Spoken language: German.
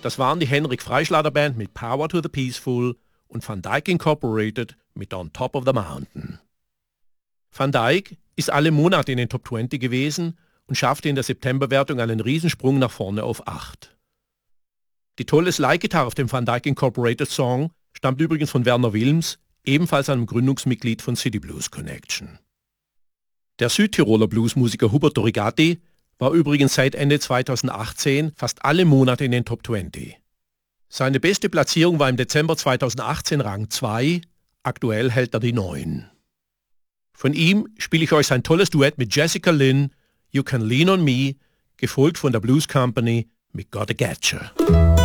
Das waren die Henrik Freischlader Band mit Power to the Peaceful und Van Dyke Incorporated mit On Top of the Mountain. Van Dyke ist alle Monate in den Top 20 gewesen und schaffte in der Septemberwertung einen Riesensprung nach vorne auf 8. Die tolle Slide-Gitarre auf dem Van Dyke Incorporated Song stammt übrigens von Werner Wilms, ebenfalls einem Gründungsmitglied von City Blues Connection. Der Südtiroler Bluesmusiker Hubert Dorigatti war übrigens seit Ende 2018 fast alle Monate in den Top 20. Seine beste Platzierung war im Dezember 2018 Rang 2, aktuell hält er die 9. Von ihm spiele ich euch sein tolles Duett mit Jessica Lynn, You Can Lean on Me, gefolgt von der Blues Company mit Gotta Getcha.